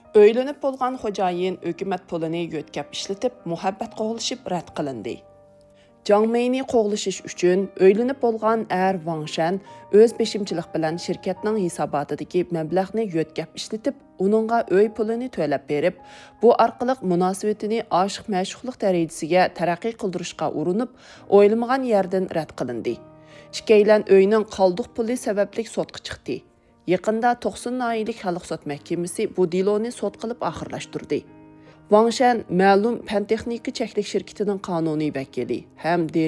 Öylönüp bolğan xo'jayin hökumət pulini yötkəp işletip muhabbət qoğuluşup rədd qılındı. Jiang Mei'ni qoğuluşuş üçün öylönüp bolğan Wang Shan öz beşimçilik bilan şirketning hisobotiddagi mablag'ni yötkəp işletip uningga öy pulini to'lab berib, bu orqali munosabatini oshiq-ma'shuqlik darajasiga taraqqiy qildirishga urinib, o'ylamagan yerdan rədd qilindi. Ikkilan öyning qoldiq puli sababli sotqa chiqdi. Yaqında 90 nahiyelik xalq sot mahkamasi bu deloni sot qilib oxirlashtirdi. Wang Shan ma'lum fan texnika cheklik shirkatining qonuniy vakili ham